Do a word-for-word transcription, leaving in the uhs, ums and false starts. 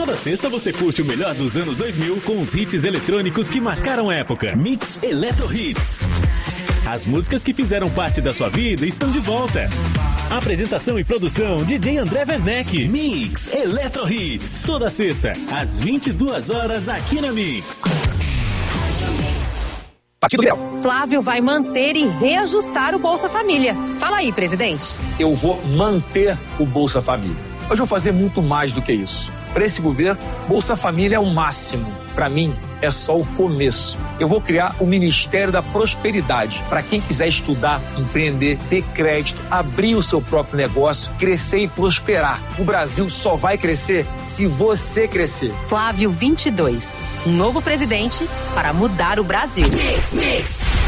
Toda sexta você curte o melhor dos anos dois mil com os hits eletrônicos que marcaram a época. Mix Eletro Hits. As músicas que fizeram parte da sua vida estão de volta. Apresentação e produção D J André Werneck. Mix Eletro Hits. Toda sexta, às vinte e duas horas, aqui na Mix. Partido Liberal. Flávio vai manter e reajustar o Bolsa Família. Fala aí, presidente. Eu vou manter o Bolsa Família. Hoje eu vou fazer muito mais do que isso. Para esse governo, Bolsa Família é o máximo. Para mim, é só o começo. Eu vou criar o Ministério da Prosperidade para quem quiser estudar, empreender, ter crédito, abrir o seu próprio negócio, crescer e prosperar. O Brasil só vai crescer se você crescer. Flávio vinte e dois, um novo presidente para mudar o Brasil. Mix, mix.